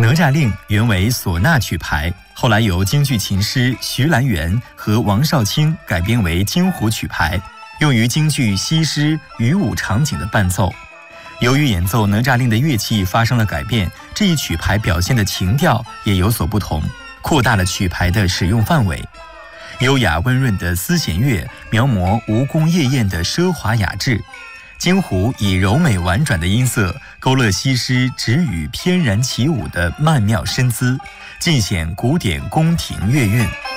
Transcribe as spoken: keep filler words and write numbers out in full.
哪吒令原为唢呐曲牌，后来由京剧琴师徐兰元和王少卿改编为京胡曲牌，用于京剧西施渔舞场景的伴奏。由于演奏哪吒令的乐器发生了改变，这一曲牌表现的情调也有所不同，扩大了曲牌的使用范围。优雅温润的丝弦乐描摹吴宫夜宴的奢华雅致，京胡以柔美婉转的音色勾勒西施止语翩然起舞的曼妙身姿，尽显古典宫廷乐韵。